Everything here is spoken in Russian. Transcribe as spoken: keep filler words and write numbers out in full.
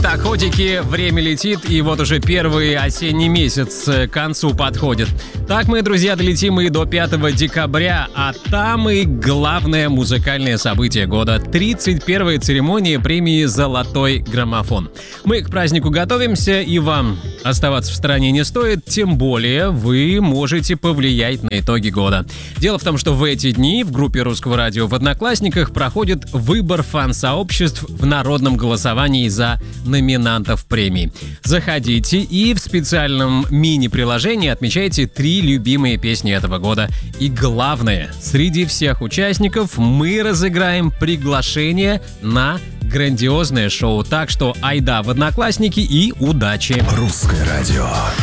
Итак, котики, время летит, и вот уже первый осенний месяц к концу подходит. Так мы, друзья, долетим и до пятого декабря, а там и главное музыкальное событие года – тридцать первая церемония премии «Золотой граммофон». Мы к празднику готовимся, и вам оставаться в стороне не стоит, тем более вы можете повлиять на итоги года. Дело в том, что в эти дни в группе Русского радио в Одноклассниках проходит выбор фан-сообществ в народном голосовании за номинантов премии. Заходите и в специальном мини-приложении отмечайте три любимые песни этого года. И главное, среди всех участников мы разыграем приглашение на грандиозное шоу. Так что айда в Одноклассники и удачи! Русское радио.